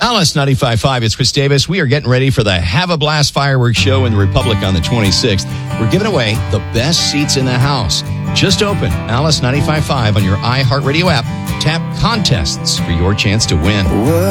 Alice 95.5, it's Chris Davis. We are getting ready for the Have a Blast fireworks show in the Republic on the 26th. We're giving away the best seats in the house. Just open Alice 95.5 on your iHeartRadio app. Tap contests for your chance to win.